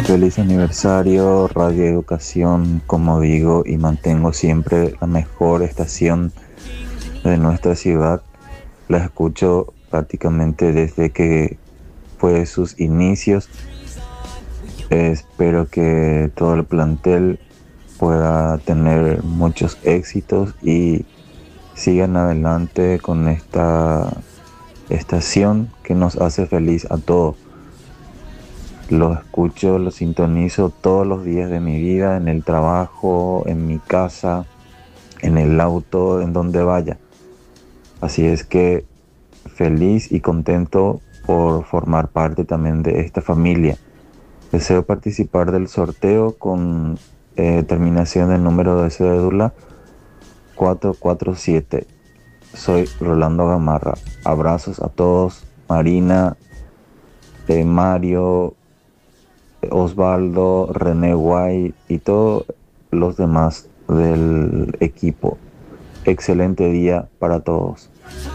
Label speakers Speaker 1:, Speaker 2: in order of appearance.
Speaker 1: Feliz aniversario, Radio Educación, como digo, y mantengo siempre la mejor estación de nuestra ciudad. La escucho prácticamente desde que fue sus inicios. Espero que todo el plantel pueda tener muchos éxitos y sigan adelante con esta estación que nos hace feliz a todos. Lo escucho, lo sintonizo todos los días de mi vida, en el trabajo, en mi casa, en el auto, en donde vaya. Así es que feliz y contento por formar parte también de esta familia. Deseo participar del sorteo con terminación del número de cédula 447. Soy Rolando Gamarra. Abrazos a todos, Marina, Mario, Osvaldo, René Guay y todos los demás del equipo. Excelente día para todos.